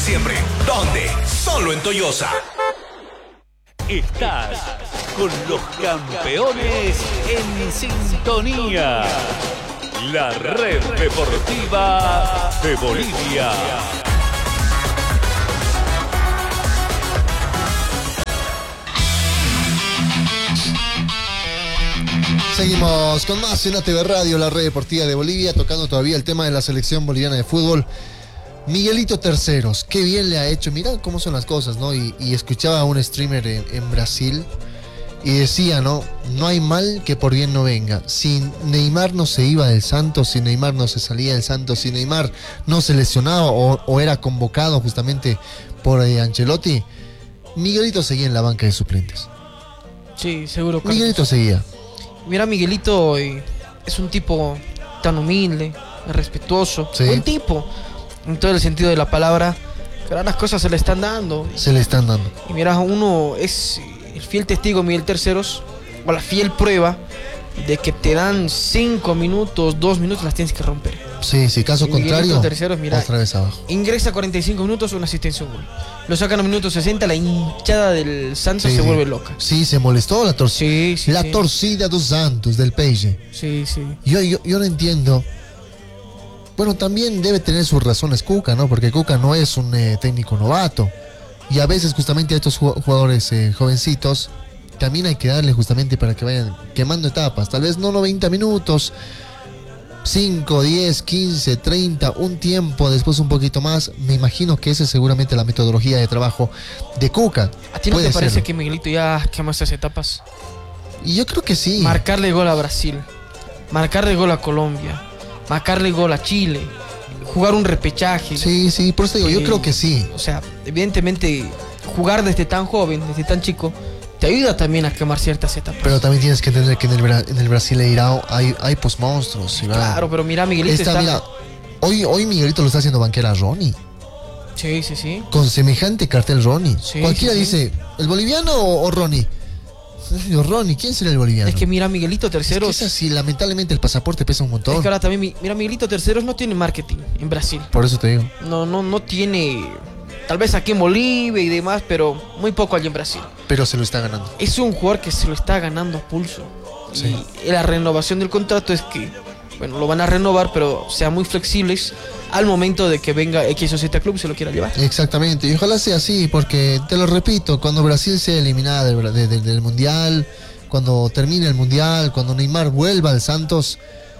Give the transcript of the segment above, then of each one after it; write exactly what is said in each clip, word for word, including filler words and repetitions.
siempre. ¿Dónde? Solo en Toyosa. Estás con los campeones en sintonía. La red deportiva de Bolivia. Seguimos con más en A T V Radio, la red deportiva de Bolivia, tocando todavía el tema de la selección boliviana de fútbol. Miguelito Terceros, qué bien le ha hecho. Mirá cómo son las cosas, ¿no? Y, y escuchaba a un streamer en, en Brasil y decía, ¿no? No hay mal que por bien no venga. Si Neymar no se iba del Santos, si Neymar no se salía del Santos, si Neymar no se lesionaba o, o era convocado justamente por eh, Ancelotti, Miguelito seguía en la banca de suplentes. Sí, seguro. Carlos. Miguelito seguía. Mira, Miguelito eh, es un tipo tan humilde, respetuoso, Sí. buen tipo, en todo el sentido de la palabra, pero las cosas se le están dando. Se le están dando. Y mira, uno es el fiel testigo, Miguel Terceros, o la fiel prueba de que te dan cinco minutos, dos minutos, las tienes que romper. Sí, sí, caso Y Miguelito contrario, Terceros, mira, otra vez abajo. ingresa cuarenta y cinco minutos, una asistencia, un gol. Lo sacan a minuto sesenta, la hinchada del Santos Sí, se sí. vuelve loca. Sí, se molestó la torcida. Sí, sí, la sí. torcida dos Santos del P S G. Sí, sí. Yo, yo, yo no entiendo. Bueno, también debe tener sus razones Cuca, ¿no? Porque Cuca no es un eh, técnico novato. Y a veces justamente a estos jugadores eh, jovencitos también hay que darle justamente para que vayan quemando etapas. Tal vez no noventa minutos, cinco, diez, quince, treinta, un tiempo, después un poquito más. Me imagino que esa es seguramente la metodología de trabajo de Cuca. ¿A ti no Puede te parece serlo. que Miguelito ya quemó esas etapas? Y yo creo que sí. Marcarle gol a Brasil, marcarle gol a Colombia, marcarle gol a Chile, jugar un repechaje. Sí, sí, por eso digo, yo Eh, creo que sí. O sea, evidentemente, jugar desde tan joven, desde tan chico, te ayuda también a quemar ciertas etapas. Pero también tienes que entender que en el, Bra- en el Brasileirao hay, hay postmonstruos. ¿sí, verdad? Claro, pero mira, Miguelito Está, está... mira, hoy, hoy Miguelito lo está haciendo banquera a Ronnie. Sí, sí, sí. Con semejante cartel Ronnie. Sí, Cualquiera sí, sí. dice, ¿el boliviano o, o Ronnie? Yo, Ronnie, ¿quién será el boliviano? Es que mira, Miguelito Es que Terceros... es así, lamentablemente el pasaporte pesa un montón. Es que ahora también, mi- mira, Miguelito Terceros no tiene marketing en Brasil. Por eso te digo. No, no, no tiene... Tal vez aquí en Bolivia y demás, pero muy poco allí en Brasil. Pero se lo está ganando. Es un jugador que se lo está ganando a pulso. Sí. Y la renovación del contrato es que, bueno, lo van a renovar, pero sean muy flexibles al momento de que venga X o Z Club y se lo quiera llevar. Exactamente, y ojalá sea así, porque te lo repito, cuando Brasil sea eliminada del, de- de- del Mundial, cuando termine el Mundial, cuando Neymar vuelva al Santos,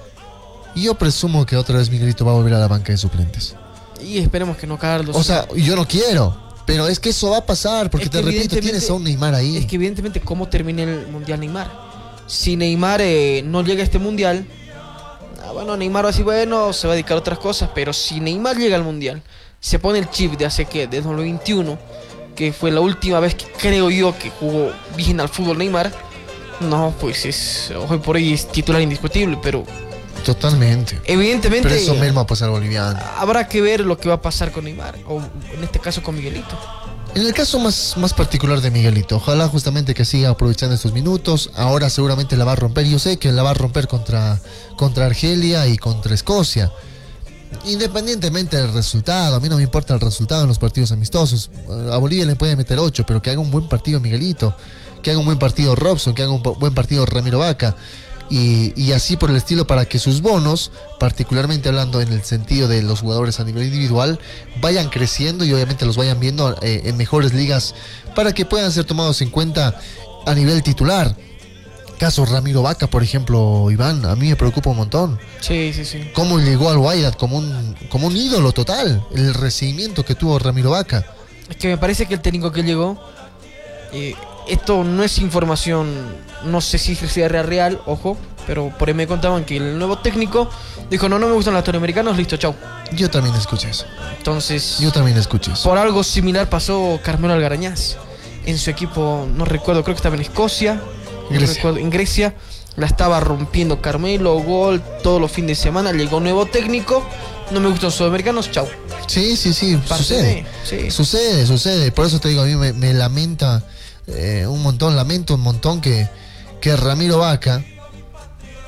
yo presumo que otra vez Miguelito va a volver a la banca de suplentes. Y esperemos que no, Carlos. O sea, yo no quiero, pero es que eso va a pasar, porque Es te que repito, evidentemente- tienes a un Neymar ahí. es que evidentemente cómo termine el Mundial Neymar. Si Neymar eh, no llega a este Mundial, ah, bueno, Neymar va a decir, bueno, se va a dedicar a otras cosas, pero si Neymar llega al Mundial, se pone el chip de hace que, de dos mil veintiuno, que fue la última vez que creo yo que jugó bien al fútbol Neymar, no, pues es, hoy por hoy es titular indiscutible, pero Totalmente. evidentemente Pero eso mismo va a pasar boliviano. habrá que ver lo que va a pasar con Neymar, o en este caso con Miguelito. En el caso más, más particular de Miguelito, ojalá justamente que siga aprovechando estos minutos. Ahora seguramente la va a romper. Yo sé que la va a romper contra, contra Argelia y contra Escocia. Independientemente del resultado, a mí no me importa el resultado en los partidos amistosos. A Bolivia le puede meter ocho, pero que haga un buen partido Miguelito, que haga un buen partido Robson, que haga un po- buen partido Ramiro Vaca. Y, y así por el estilo, para que sus bonos, particularmente hablando en el sentido de los jugadores a nivel individual, vayan creciendo y obviamente los vayan viendo eh, en mejores ligas para que puedan ser tomados en cuenta a nivel titular. Caso Ramiro Vaca, por ejemplo, Iván, a mí me preocupa un montón. Sí, sí, sí. Cómo llegó al Wydad como un, como un ídolo total, el recibimiento que tuvo Ramiro Vaca. Es que me parece que el técnico que llegó, eh, esto no es información, no sé si sea real, real, ojo, pero por ahí me contaban que el nuevo técnico dijo, no, no me gustan los latinoamericanos, listo, chau. Yo también escuché eso. Entonces, Yo también escuché eso. por algo similar pasó Carmelo Algarañaz. En su equipo, no recuerdo, creo que estaba en Escocia, no Grecia. recuerdo, en Grecia, la estaba rompiendo Carmelo, gol, todos los fines de semana, llegó un nuevo técnico, no me gustan los sudamericanos, chau. Sí, sí, sí, Parte sucede. de- sí. Sucede, sucede. Por eso te digo, a mí me, me lamenta eh, un montón, lamento un montón que, que Ramiro Vaca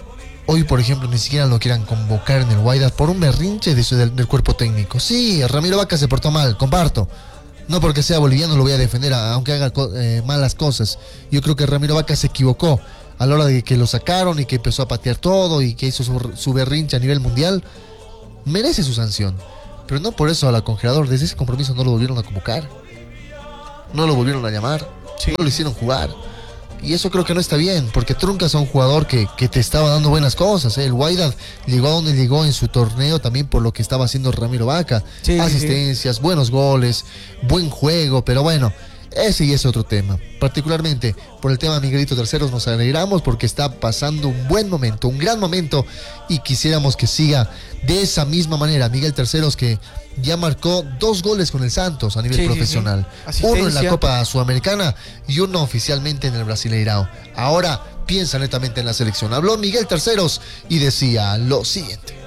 hoy, por ejemplo, ni siquiera lo quieran convocar en el Wydad por un berrinche de su, del, del cuerpo técnico. Sí, Ramiro Vaca se portó mal, comparto. No porque sea boliviano lo voy a defender, aunque haga eh, malas cosas. Yo creo que Ramiro Vaca se equivocó a la hora de que lo sacaron y que empezó a patear todo y que hizo su, su berrinche a nivel mundial. Merece su sanción, pero no por eso a la congelador. Desde ese compromiso no lo volvieron a convocar, no lo volvieron a llamar, sí. No lo hicieron jugar. Y eso creo que no está bien, porque truncas a un jugador que, que te estaba dando buenas cosas, ¿eh? El Wydad llegó a donde llegó en su torneo también por lo que estaba haciendo Ramiro Vaca. Sí, asistencias, sí. Buenos goles, buen juego, pero bueno, ese y es otro tema. Particularmente por el tema de Miguelito Terceros nos alegramos porque está pasando un buen momento, un gran momento, y quisiéramos que siga de esa misma manera. Miguel Terceros, que ya marcó dos goles con el Santos a nivel sí, profesional, sí, sí. Uno en la Copa Sudamericana y uno oficialmente en el Brasileirao. Ahora piensa netamente en la selección. Habló Miguel Terceros y decía lo siguiente: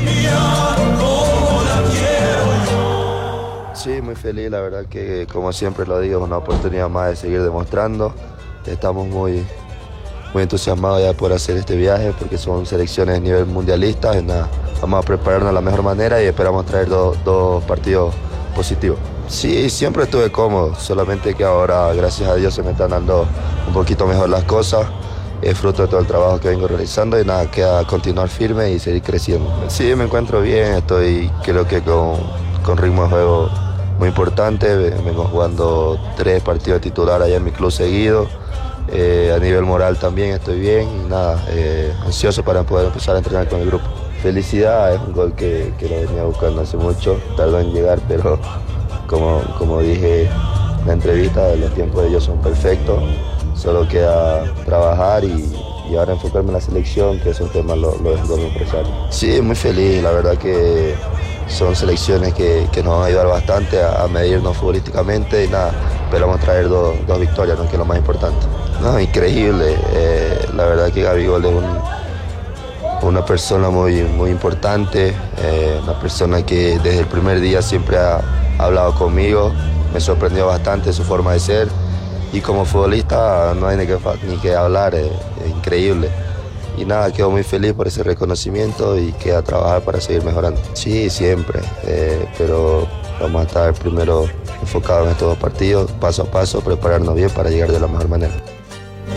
sí, muy feliz, la verdad que como siempre lo digo, es una oportunidad más de seguir demostrando. Estamos muy, muy entusiasmados ya por hacer este viaje porque son selecciones de nivel mundialista. Y nada, vamos a prepararnos de la mejor manera y esperamos traer do, dos partidos positivos. Sí, siempre estuve cómodo, solamente que ahora, gracias a Dios, se me están dando un poquito mejor las cosas. Es fruto de todo el trabajo que vengo realizando y nada, queda continuar firme y seguir creciendo. Sí, me encuentro bien, estoy creo que con, con ritmo de juego muy importante. Vengo jugando tres partidos de titular allá en mi club seguido. Eh, a nivel moral también estoy bien y nada, eh, ansioso para poder empezar a entrenar con el grupo. Felicidad, es un gol que, que lo venía buscando hace mucho, tardó en llegar, pero como, como dije en la entrevista, los tiempos de ellos son perfectos, solo queda trabajar y, y ahora enfocarme en la selección, que esos temas los lo dejo como empresario. Sí, muy feliz, la verdad que son selecciones que, que nos van a ayudar bastante a, a medirnos futbolísticamente y nada, esperamos traer dos, dos victorias, ¿no? Que es lo más importante. No, increíble, eh, la verdad que Gabigol es un, una persona muy, muy importante, eh, una persona que desde el primer día siempre ha, ha hablado conmigo, me sorprendió bastante su forma de ser y como futbolista no hay ni que, ni que hablar, es, es increíble. Y nada, quedo muy feliz por ese reconocimiento y queda a trabajar para seguir mejorando. Sí, siempre, eh, pero vamos a estar primero enfocados en estos dos partidos, paso a paso, prepararnos bien para llegar de la mejor manera.